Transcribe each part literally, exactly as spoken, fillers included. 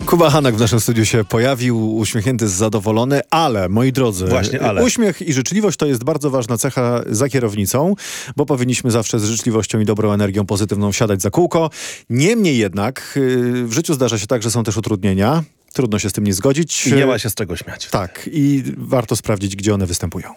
Kuba Hanak w naszym studiu się pojawił, uśmiechnięty, zadowolony, ale, moi drodzy, Właśnie, ale. uśmiech i życzliwość to jest bardzo ważna cecha za kierownicą, bo powinniśmy zawsze z życzliwością i dobrą energią pozytywną wsiadać za kółko. Niemniej jednak yy, w życiu zdarza się tak, że są też utrudnienia. Trudno się z tym nie zgodzić. I nie ma się z czego śmiać. Tak, i warto sprawdzić, gdzie one występują.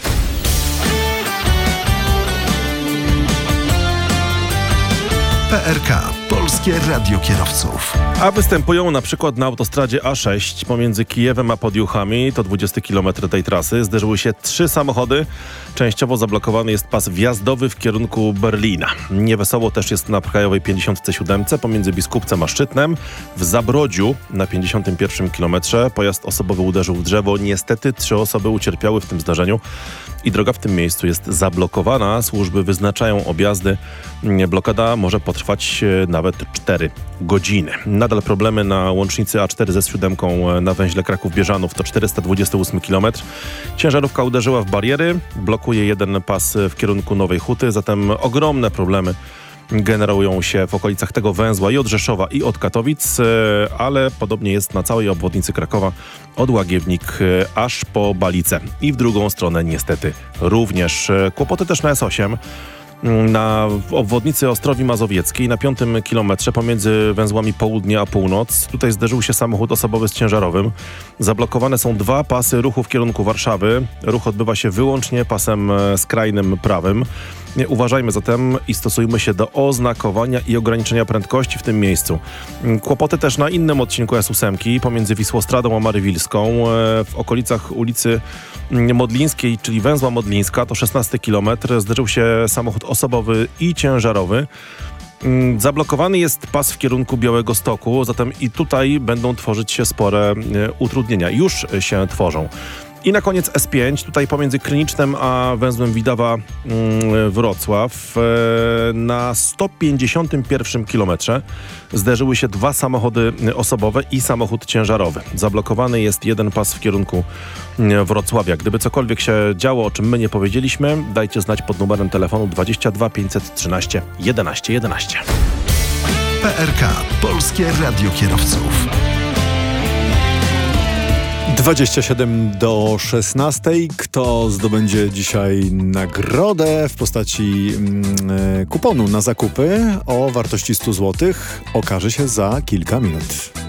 P R K. Polskie Radio Kierowców. A występują na przykład na autostradzie A sześć pomiędzy Kijewem a Podjuchami, to dwudziesty kilometr tej trasy. Zderzyły się trzy samochody. Częściowo zablokowany jest pas wjazdowy w kierunku Berlina. Niewesoło też jest na krajowej pięćdziesiąt siedem pomiędzy Biskupcem a Szczytnem. W Zabrodziu na pięćdziesiątym pierwszym kilometrze pojazd osobowy uderzył w drzewo. Niestety trzy osoby ucierpiały w tym zdarzeniu i droga w tym miejscu jest zablokowana. Służby wyznaczają objazdy. Blokada może potrwać nawet cztery godziny. Nadal problemy na łącznicy A cztery ze S siedem na węźle Kraków-Bieżanów, to czterysta dwudziesty ósmy kilometr. Ciężarówka uderzyła w bariery, blokuje jeden pas w kierunku Nowej Huty, zatem ogromne problemy generują się w okolicach tego węzła i od Rzeszowa, i od Katowic, ale podobnie jest na całej obwodnicy Krakowa od Łagiewnik aż po Balicę. I w drugą stronę niestety również. Kłopoty też na S osiem. Na obwodnicy Ostrowi Mazowieckiej na piątym kilometrze pomiędzy węzłami Południe a Północ. Tutaj zderzył się samochód osobowy z ciężarowym. Zablokowane są dwa pasy ruchu w kierunku Warszawy. Ruch odbywa się wyłącznie pasem skrajnym prawym. Uważajmy zatem i stosujmy się do oznakowania i ograniczenia prędkości w tym miejscu. Kłopoty też na innym odcinku S osiem pomiędzy Wisłostradą a Marywilską w okolicach ulicy Modlińskiej, czyli węzła Modlińska, to szesnasty kilometr. Zderzył się samochód osobowy i ciężarowy. Zablokowany jest pas w kierunku Białegostoku, zatem i tutaj będą tworzyć się spore utrudnienia. Już się tworzą. I na koniec S pięć, tutaj pomiędzy Krynicznem a węzłem Widawa-Wrocław na sto pięćdziesiątym pierwszym kilometrze zderzyły się dwa samochody osobowe i samochód ciężarowy. Zablokowany jest jeden pas w kierunku Wrocławia. Gdyby cokolwiek się działo, o czym my nie powiedzieliśmy, dajcie znać pod numerem telefonu dwadzieścia dwa pięćset trzynaście jedenaście jedenaście. P R K. Polskie Radio Kierowców. dwadzieścia siedem do szesnastej. Kto zdobędzie dzisiaj nagrodę w postaci mm, kuponu na zakupy o wartości stu złotych, okaże się za kilka minut.